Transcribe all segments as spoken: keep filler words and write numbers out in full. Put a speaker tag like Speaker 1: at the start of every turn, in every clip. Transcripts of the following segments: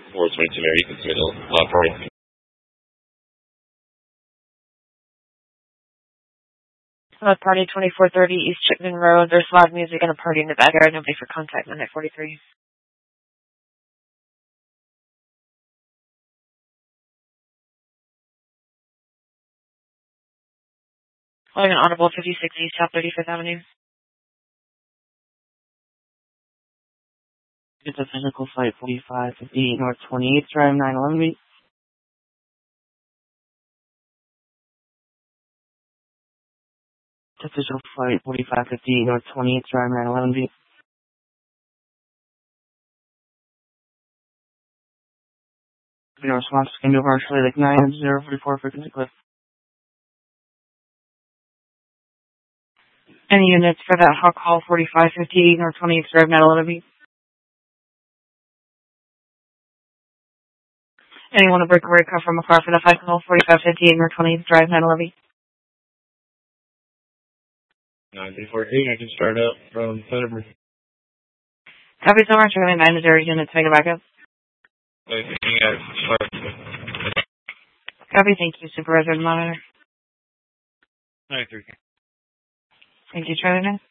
Speaker 1: four twenty-two Mary, you can submit a uh, party.
Speaker 2: Uh, party twenty-four thirty East Chittenden Road. There's loud music and a party in the backyard. Nobody for contact. Midnight forty-three. Calling an audible fifty-six East South thirty-fifth Avenue.
Speaker 3: It's a physical flight forty-five fifty-eight North twenty-eighth Drive, nine eleven B. It's official flight forty-five fifty-eight North twenty-eighth Drive, nine eleven B. No response. Can do partially like nine zero forty-four frequency clip.
Speaker 2: Any units for that hot call forty-five fifty-eight North twenty-eighth Drive, nine eleven B? Anyone to break away come from afar for the five call forty-five fifty-eight North twentieth Drive, nine eleven B?
Speaker 1: nine three fourteen, I can start up from Thunderbird.
Speaker 2: Copy so much. I'm going to nine zero units. Make it back up. Copy. Thank you, Supervisor and Monitor.
Speaker 1: nine three.
Speaker 2: Thank you, Charlie nine.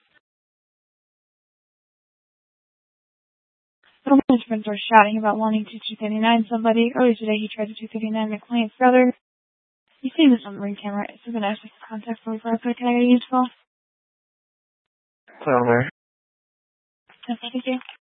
Speaker 4: Little managements are shouting about wanting to two thirty-nine somebody. Earlier today, he tried to two thirty-nine my client's brother. You see this on the ring camera. So then I asked for contact forty-five. Can I get a used call?
Speaker 3: Clear.
Speaker 4: Thank you.